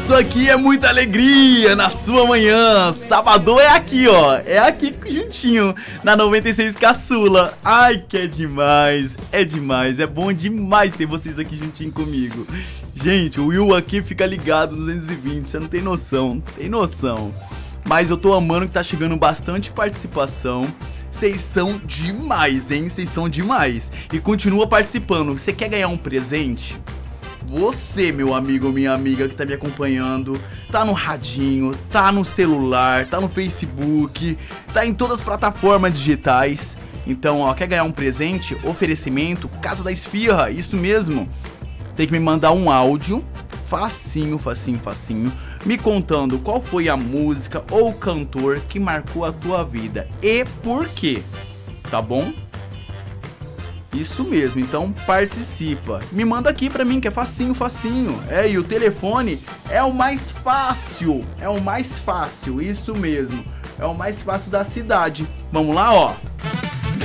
Isso aqui é muita alegria na sua manhã. Sábado é aqui, ó. É aqui juntinho, na 96 Caçula. Ai, que é demais. É demais. É bom demais ter vocês aqui juntinho comigo. Gente, o Will aqui fica ligado no 220. Você não tem noção. Tem noção. Mas eu tô amando que tá chegando bastante participação. Vocês são demais, hein? Vocês são demais. E continua participando. Você quer ganhar um presente? Você, meu amigo ou minha amiga que tá me acompanhando, tá no radinho, tá no celular, tá no Facebook, tá em todas as plataformas digitais. Então, ó, quer ganhar um presente? Oferecimento, Casa da Esfirra, isso mesmo. Tem que me mandar um áudio, facinho, me contando qual foi a música ou o cantor que marcou a tua vida e por quê, tá bom? Isso mesmo, então participa. Me manda aqui pra mim que é facinho. É, e o telefone é o mais fácil. Isso mesmo. É o mais fácil da cidade. Vamos lá, ó.